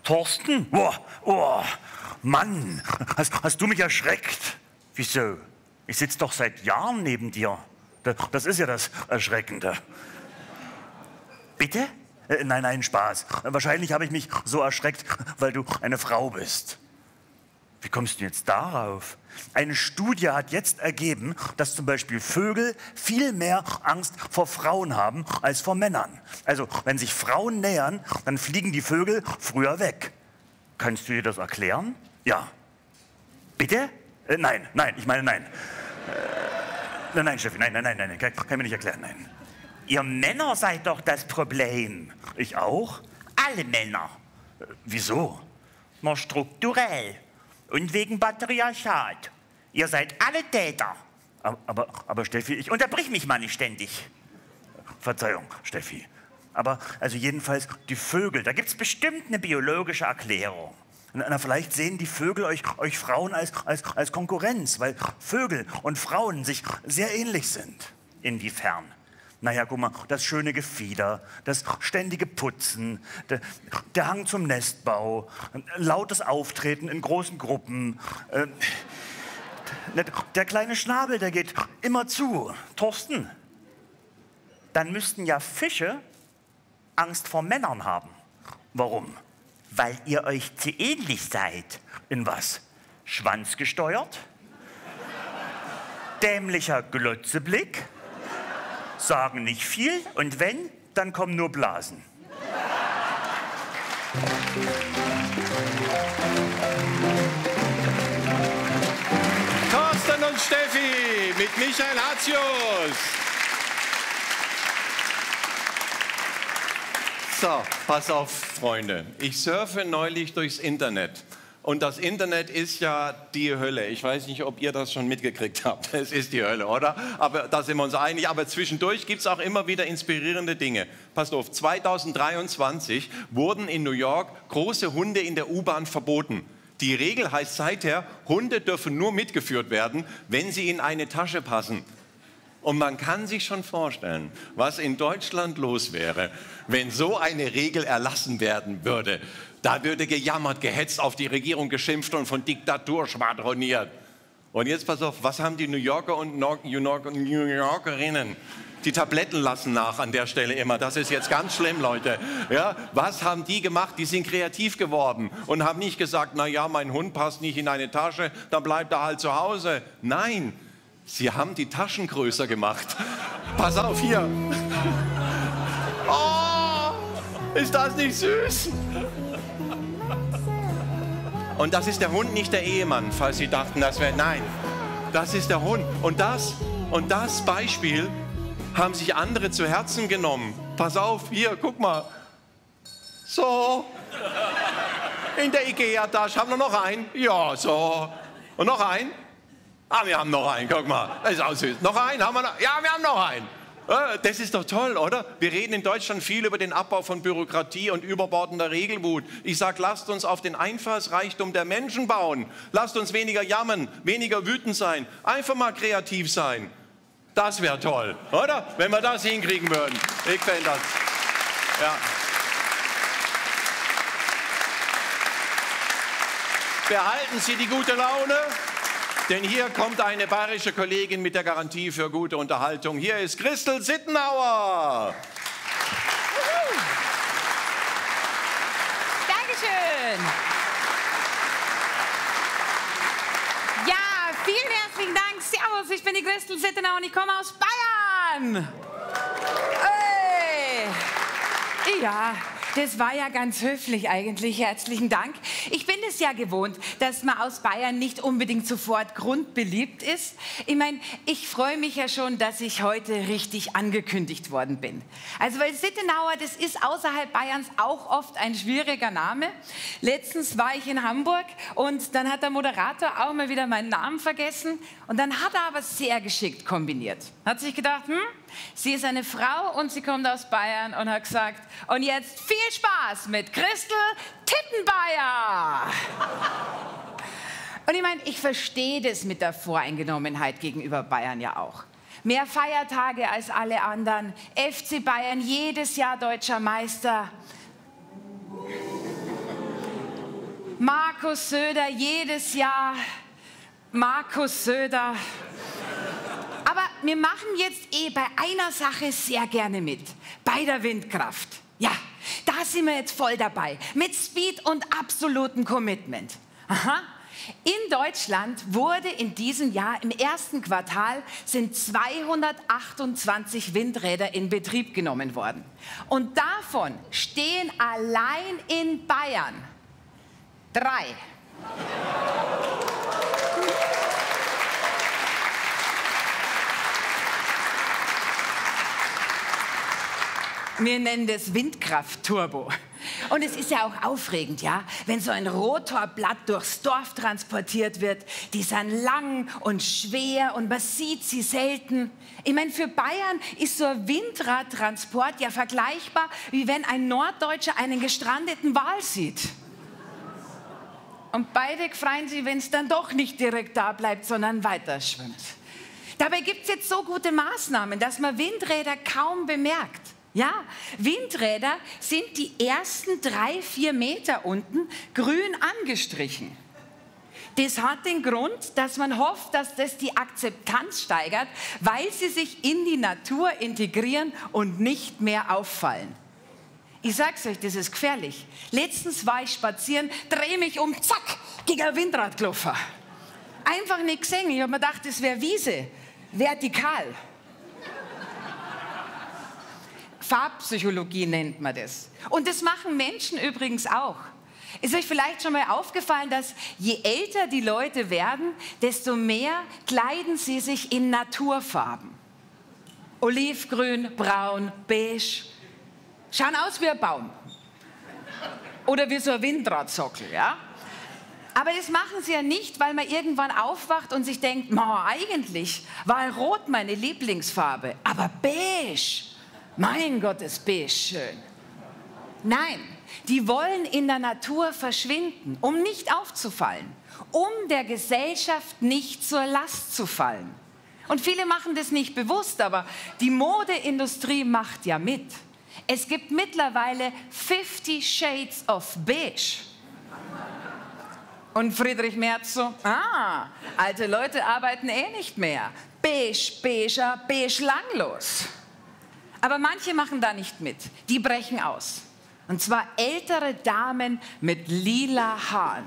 Thorsten? Oh, Mann, hast du mich erschreckt? Wieso? Ich sitze doch seit Jahren neben dir. Das ist ja das Erschreckende. Bitte? Nein, Spaß. Wahrscheinlich habe ich mich so erschreckt, weil du eine Frau bist. Wie kommst du jetzt darauf? Eine Studie hat jetzt ergeben, dass zum Beispiel Vögel viel mehr Angst vor Frauen haben als vor Männern. Also, wenn sich Frauen nähern, dann fliegen die Vögel früher weg. Kannst du dir das erklären? Ja. Bitte? Nein, ich meine nein. Nein, Steffi, nein, kann mir nicht erklären, nein. Ihr Männer seid doch das Problem. Ich auch? Alle Männer. Wieso? Na, strukturell. Und wegen Patriarchat. Ihr seid alle Täter. Aber Steffi, ich unterbrich mich mal nicht ständig. Verzeihung, Steffi. Aber also jedenfalls die Vögel, da gibt es bestimmt eine biologische Erklärung. Na, vielleicht sehen die Vögel euch Frauen als Konkurrenz, weil Vögel und Frauen sich sehr ähnlich sind. Inwiefern? Naja, guck mal, das schöne Gefieder, das ständige Putzen, der Hang zum Nestbau, lautes Auftreten in großen Gruppen. Der kleine Schnabel, der geht immer zu. Thorsten, dann müssten ja Fische Angst vor Männern haben. Warum? Weil ihr euch zu ähnlich seid. In was? Schwanzgesteuert? Dämlicher Glotzeblick? Sagen nicht viel und wenn, dann kommen nur Blasen. Thorsten und Steffi mit Michael Hatzius. So, pass auf, Freunde. Ich surfe neulich durchs Internet. Und das Internet ist ja die Hölle. Ich weiß nicht, ob ihr das schon mitgekriegt habt. Es ist die Hölle, oder? Aber da sind wir uns einig. Aber zwischendurch gibt es auch immer wieder inspirierende Dinge. Passt auf, 2023 wurden in New York große Hunde in der U-Bahn verboten. Die Regel heißt seither, Hunde dürfen nur mitgeführt werden, wenn sie in eine Tasche passen. Und man kann sich schon vorstellen, was in Deutschland los wäre, wenn so eine Regel erlassen werden würde. Da würde gejammert, gehetzt, auf die Regierung geschimpft und von Diktatur schwadroniert. Und jetzt pass auf, was haben die New Yorker und New Yorkerinnen? Die Tabletten lassen nach an der Stelle immer. Das ist jetzt ganz schlimm, Leute. Ja, was haben die gemacht? Die sind kreativ geworden und haben nicht gesagt, na ja, mein Hund passt nicht in eine Tasche, dann bleibt er halt zu Hause. Nein, sie haben die Taschen größer gemacht. Pass auf, hier. Oh, ist das nicht süß? Und das ist der Hund, nicht der Ehemann, falls Sie dachten, das wäre... Nein, das ist der Hund. Und das Beispiel haben sich andere zu Herzen genommen. Pass auf, hier, guck mal. So. In der Ikea-Tasche. Haben wir noch einen? Ja, so. Und noch einen? Ah, wir haben noch einen, guck mal. Das ist auch süß. Noch einen? Haben wir noch? Ja, wir haben noch einen. Das ist doch toll, oder? Wir reden in Deutschland viel über den Abbau von Bürokratie und überbordender Regelwut. Ich sage, lasst uns auf den Einfallsreichtum der Menschen bauen. Lasst uns weniger jammern, weniger wütend sein. Einfach mal kreativ sein. Das wäre toll, oder? Wenn wir das hinkriegen würden. Ich fände das. Ja. Behalten Sie die gute Laune. Denn hier kommt eine bayerische Kollegin mit der Garantie für gute Unterhaltung. Hier ist Christel Sittenauer. Dankeschön. Ja, vielen herzlichen Dank. Servus, ich bin die Christel Sittenauer und ich komme aus Bayern. Hey. Ja. Das war ja ganz höflich eigentlich. Herzlichen Dank. Ich bin es ja gewohnt, dass man aus Bayern nicht unbedingt sofort grundbeliebt ist. Ich meine, ich freue mich ja schon, dass ich heute richtig angekündigt worden bin. Also, weil Sittenauer, das ist außerhalb Bayerns auch oft ein schwieriger Name. Letztens war ich in Hamburg und dann hat der Moderator auch mal wieder meinen Namen vergessen. Und dann hat er aber sehr geschickt kombiniert. Hat sich gedacht, sie ist eine Frau und sie kommt aus Bayern und hat gesagt, und jetzt viel Spaß mit Christel Tittenbayer. Und ich meine, ich verstehe das mit der Voreingenommenheit gegenüber Bayern ja auch. Mehr Feiertage als alle anderen, FC Bayern jedes Jahr deutscher Meister. Markus Söder, jedes Jahr Markus Söder. Aber wir machen jetzt bei einer Sache sehr gerne mit, bei der Windkraft. Ja, da sind wir jetzt voll dabei, mit Speed und absolutem Commitment. Aha. In Deutschland wurde in diesem Jahr, im ersten Quartal, sind 228 Windräder in Betrieb genommen worden. Und davon stehen allein in Bayern 3. Wir nennen das Windkraft-Turbo. Und es ist ja auch aufregend, ja, wenn so ein Rotorblatt durchs Dorf transportiert wird. Die sind lang und schwer und man sieht sie selten. Ich meine, für Bayern ist so ein Windradtransport ja vergleichbar, wie wenn ein Norddeutscher einen gestrandeten Wal sieht. Und beide freuen sich, wenn es dann doch nicht direkt da bleibt, sondern weiter schwimmt. Dabei gibt es jetzt so gute Maßnahmen, dass man Windräder kaum bemerkt. Ja, Windräder sind die ersten 3-4 Meter unten grün angestrichen. Das hat den Grund, dass man hofft, dass das die Akzeptanz steigert, weil sie sich in die Natur integrieren und nicht mehr auffallen. Ich sag's euch, das ist gefährlich. Letztens war ich spazieren, drehe mich um, zack, gegen ein Windrad gelaufen. Einfach nicht gesehen. Ich habe mir gedacht, das wäre Wiese, vertikal. Farbpsychologie nennt man das. Und das machen Menschen übrigens auch. Ist euch vielleicht schon mal aufgefallen, dass je älter die Leute werden, desto mehr kleiden sie sich in Naturfarben. Olivgrün, braun, beige. Schauen aus wie ein Baum. Oder wie so ein Windradsockel, ja? Aber das machen sie ja nicht, weil man irgendwann aufwacht und sich denkt, eigentlich war Rot meine Lieblingsfarbe, aber beige. Mein Gott, ist beige schön. Nein, die wollen in der Natur verschwinden, um nicht aufzufallen, um der Gesellschaft nicht zur Last zu fallen. Und viele machen das nicht bewusst, aber die Modeindustrie macht ja mit. Es gibt mittlerweile 50 Shades of Beige. Und Friedrich Merz so, alte Leute arbeiten nicht mehr. Beige, beiger, beige langlos. Aber manche machen da nicht mit. Die brechen aus. Und zwar ältere Damen mit lila Haaren.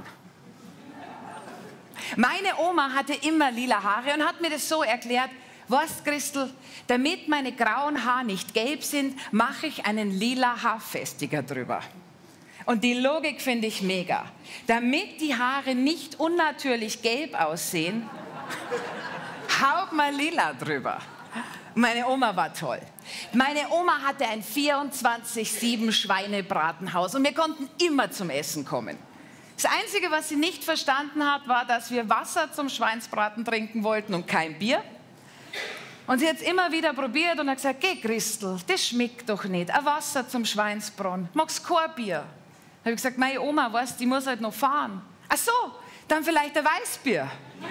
Meine Oma hatte immer lila Haare und hat mir das so erklärt, was, Christel, damit meine grauen Haare nicht gelb sind, mache ich einen lila Haarfestiger drüber. Und die Logik finde ich mega. Damit die Haare nicht unnatürlich gelb aussehen, haut mal lila drüber. Meine Oma war toll. Meine Oma hatte ein 24/7 Schweinebratenhaus und wir konnten immer zum Essen kommen. Das Einzige, was sie nicht verstanden hat, war, dass wir Wasser zum Schweinsbraten trinken wollten und kein Bier. Und sie hat es immer wieder probiert und hat gesagt, geh Christel, das schmeckt doch nicht. Ein Wasser zum Schweinsbraten, magst kein Bier? Dann habe ich gesagt, meine Oma, weißt, die muss halt noch fahren. Ach so, dann vielleicht ein Weißbier.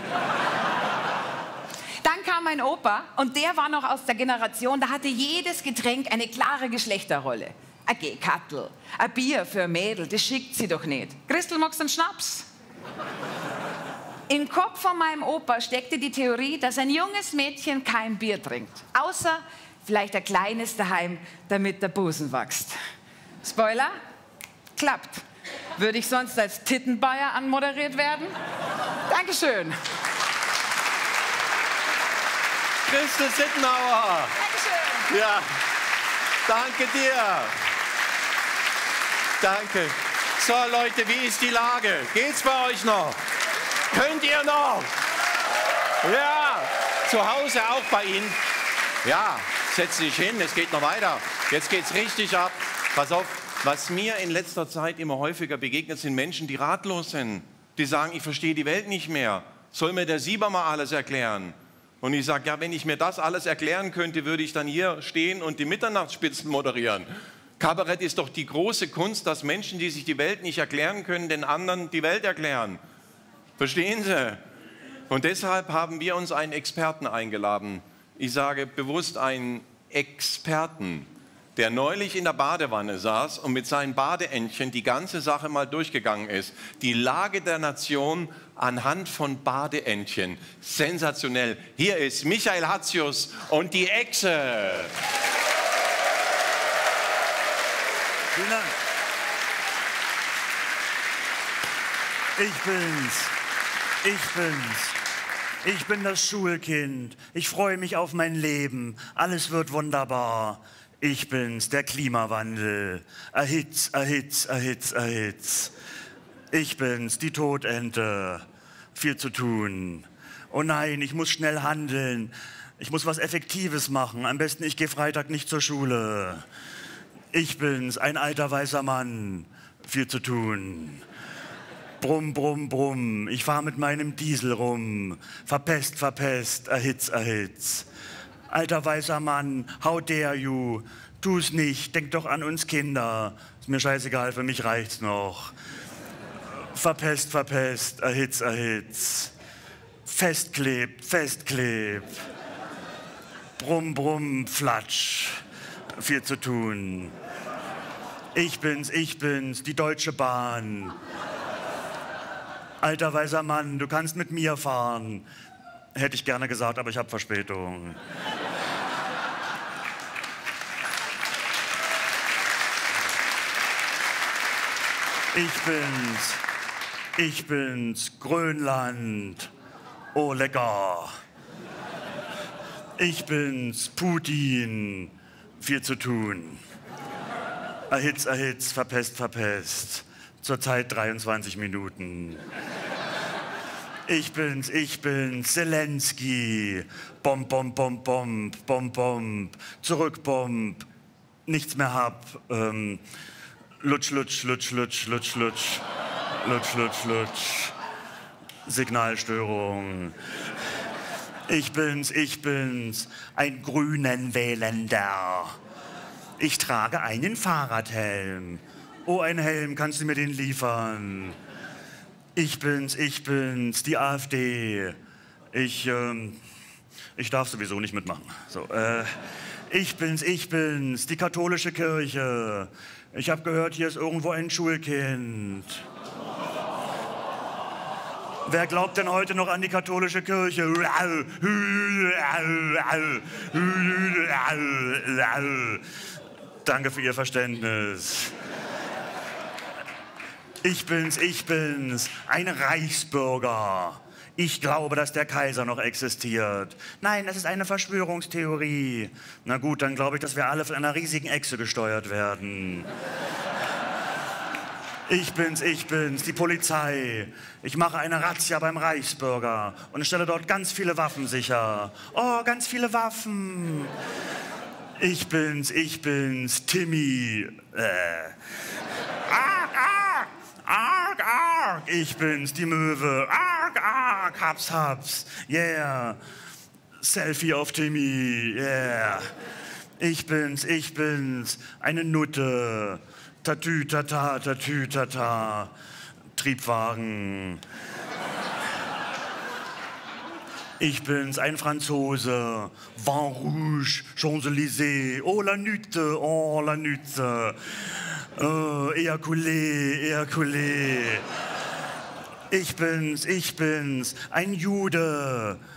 Dann kam mein Opa und der war noch aus der Generation, da hatte jedes Getränk eine klare Geschlechterrolle. Ein Gehkattel, ein Bier für ein Mädel, das schickt sie doch nicht. Christel, magst du einen Schnaps? Im Kopf von meinem Opa steckte die Theorie, dass ein junges Mädchen kein Bier trinkt. Außer vielleicht ein kleines daheim, damit der Busen wächst. Spoiler, klappt. Würde ich sonst als Tittenbayer anmoderiert werden? Dankeschön. Christel Sittenauer. Dankeschön. Ja, danke dir. Danke. So, Leute, wie ist die Lage? Geht's bei euch noch? Könnt ihr noch? Ja, zu Hause auch bei Ihnen? Ja, setz dich hin, es geht noch weiter. Jetzt geht's richtig ab. Pass auf, was mir in letzter Zeit immer häufiger begegnet, sind Menschen, die ratlos sind. Die sagen, ich verstehe die Welt nicht mehr. Soll mir der Sieber mal alles erklären? Und ich sage, ja, wenn ich mir das alles erklären könnte, würde ich dann hier stehen und die Mitternachtsspitzen moderieren. Kabarett ist doch die große Kunst, dass Menschen, die sich die Welt nicht erklären können, den anderen die Welt erklären. Verstehen Sie? Und deshalb haben wir uns einen Experten eingeladen. Ich sage bewusst einen Experten. der neulich in der Badewanne saß und mit seinen Badeentchen die ganze Sache mal durchgegangen ist. Die Lage der Nation anhand von Badeentchen. Sensationell. Hier ist Michael Hatzius und die Echse. Vielen Dank. Ich bin das Schulkind. Ich freue mich auf mein Leben. Alles wird wunderbar. Ich bin's, der Klimawandel. Erhitz, erhitz, erhitz, erhitz. Ich bin's, die Todente. Viel zu tun. Oh nein, ich muss schnell handeln. Ich muss was Effektives machen. Am besten, ich gehe Freitag nicht zur Schule. Ich bin's, ein alter weißer Mann. Viel zu tun. Brumm, brumm, brumm. Ich fahr mit meinem Diesel rum. Verpest, verpest, erhitz, erhitz. Alter weißer Mann, how dare you? Tu's nicht, denk doch an uns Kinder. Ist mir scheißegal, für mich reicht's noch. Verpest, verpest, erhitz, erhitz. Festklebt, festklebt. Brumm, brumm, flatsch. Viel zu tun. Ich bin's, die Deutsche Bahn. Alter weißer Mann, du kannst mit mir fahren. Hätte ich gerne gesagt, aber ich habe Verspätung. Ich bin's, Grönland. Oh, lecker. Ich bin's, Putin. Viel zu tun. Erhitz, erhitz, verpest, verpest. Zurzeit 23 Minuten. Ich bin's, Zelensky. Bomb, bomb, bomb, bomb, bomb, bomb. Zurückbomb. Nichts mehr hab. Lutsch, lutsch, lutsch, lutsch, lutsch, lutsch. Lutsch, lutsch, lutsch. Signalstörung. Ich bin's, ein Grünen Wählender. Ich trage einen Fahrradhelm. Oh, ein Helm, kannst du mir den liefern? Ich bin's, die AfD. Ich darf sowieso nicht mitmachen. So, ich bin's, die katholische Kirche. Ich habe gehört, hier ist irgendwo ein Schulkind. Wer glaubt denn heute noch an die katholische Kirche? Danke für Ihr Verständnis. Ich bin's, ein Reichsbürger. Ich glaube, dass der Kaiser noch existiert. Nein, das ist eine Verschwörungstheorie. Na gut, dann glaube ich, dass wir alle von einer riesigen Echse gesteuert werden. Ich bin's, die Polizei. Ich mache eine Razzia beim Reichsbürger und stelle dort ganz viele Waffen sicher. Oh, ganz viele Waffen. Ich bin's, Timmy. Arg, arg, ich bin's, die Möwe. Arg, arg, haps, haps. Yeah. Selfie auf Timmy. Yeah. Ich bin's, eine Nutte. Tatü, tata, tatü, tata. Triebwagen. Ich bin's, ein Franzose. Vin Rouge, Champs-Élysées. Oh, la Nutte, oh, la Nutte. Oh, ejaculé, ejaculé. Ich bin's, ein Jude.